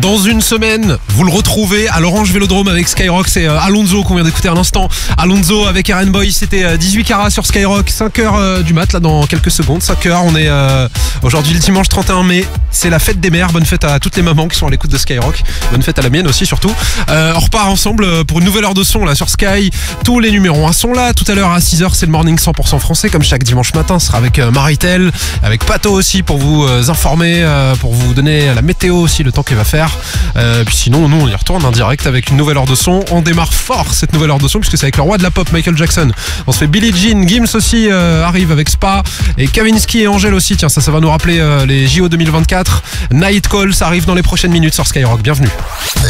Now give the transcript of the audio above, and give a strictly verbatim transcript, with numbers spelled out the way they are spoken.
Dans une semaine, vous le retrouvez à l'Orange Vélodrome avec Skyrock. C'est euh, Alonso qu'on vient d'écouter à l'instant. Alonso avec Aaron Boy, c'était euh, dix-huit carats sur Skyrock. cinq heures euh, du mat, là dans quelques secondes. cinq heures, on est euh, aujourd'hui le dimanche trente et un mai. C'est la fête des mères. Bonne fête à toutes les mamans qui sont à l'écoute de Skyrock. Bonne fête à la mienne aussi surtout. Euh, on repart ensemble pour une nouvelle heure de son là sur Sky. Tous les numéros un sont là. Tout à l'heure à six heures, c'est le morning cent pour cent français comme chaque dimanche matin. Ce sera avec euh, Maritel, avec Pato aussi pour vous euh, informer, euh, pour vous donner la météo aussi, le temps qu'il va faire. Euh, puis sinon, nous on y retourne en direct avec une nouvelle heure de son. On démarre fort cette nouvelle heure de son puisque c'est avec le roi de la pop, Michael Jackson. On se fait Billie Jean, Gims aussi euh, arrive avec Spa et Kavinsky et Angèle aussi. Tiens, ça, ça va nous rappeler euh, les J O deux mille vingt-quatre. Night Call, ça arrive dans les prochaines minutes sur Skyrock. Bienvenue.